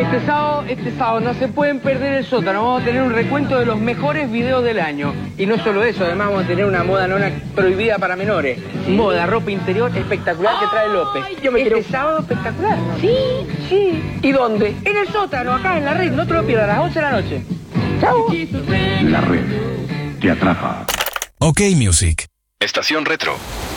Este sábado no se pueden perder el sótano. Vamos a tener un recuento de los mejores videos del año. Y no solo eso, además vamos a tener una moda nona prohibida para menores. ¿Sí? Moda, ropa interior espectacular que trae López. Yo me quiero... sábado espectacular, ¿no? Sí. ¿Y dónde? En el sótano, acá en la red. No te lo pierdas, a las 11 de la noche. Chao. La red te atrapa. OK Music. Estación Retro.